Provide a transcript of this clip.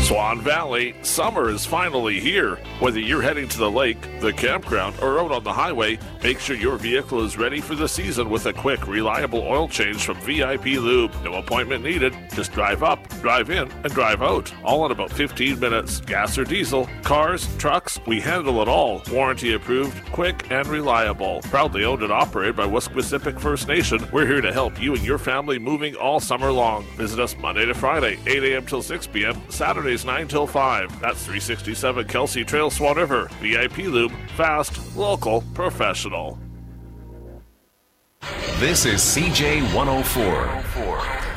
Swan Valley, summer is finally here. Whether you're heading to the lake, the campground, or out on the highway, make sure your vehicle is ready for the season with a quick, reliable oil change from VIP Lube. No appointment needed. Just drive up, drive in, and drive out. All in about 15 minutes. Gas or diesel, cars, trucks, we handle it all. Warranty approved, quick, and reliable. Proudly owned and operated by Wesquisipic First Nation, we're here to help you and your family moving all summer long. Visit us Monday to Friday, 8 a.m. till 6 p.m., Saturdays 9 till 5. That's 367 Kelsey Trail, Swan River. VIP Lube, fast, local, professional. This is CJ 104.